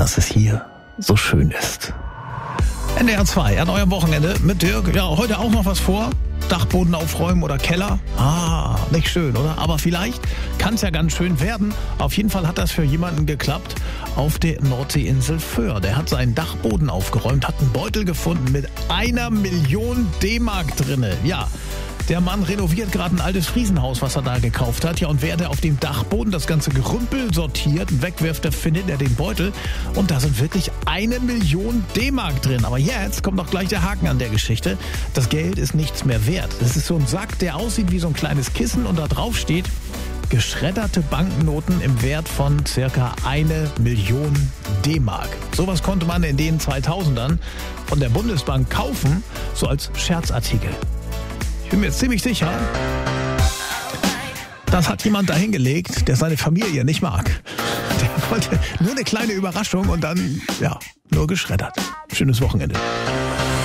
dass es hier so schön ist. NDR 2 an eurem Wochenende mit Dirk. Ja, heute auch noch was vor. Dachboden aufräumen oder Keller. Nicht schön, oder? Aber vielleicht kann es ja ganz schön werden. Auf jeden Fall hat das für jemanden geklappt auf der Nordseeinsel Föhr. Der hat seinen Dachboden aufgeräumt, hat einen Beutel gefunden mit 1 Million D-Mark drinne. Ja, der Mann renoviert gerade ein altes Friesenhaus, was er da gekauft hat. Ja, und während er auf dem Dachboden das ganze Gerümpel sortiert und wegwirft, da findet er den Beutel. Und da sind wirklich 1 Million D-Mark drin. Aber jetzt kommt doch gleich der Haken an der Geschichte. Das Geld ist nichts mehr wert. Es ist so ein Sack, der aussieht wie so ein kleines Kissen und da drauf steht: geschredderte Banknoten im Wert von circa 1 Million D-Mark. Sowas konnte man in den 2000ern von der Bundesbank kaufen, so als Scherzartikel. Ich bin mir jetzt ziemlich sicher, das hat jemand dahingelegt, der seine Familie nicht mag. Der wollte nur eine kleine Überraschung und dann, ja, nur geschreddert. Schönes Wochenende.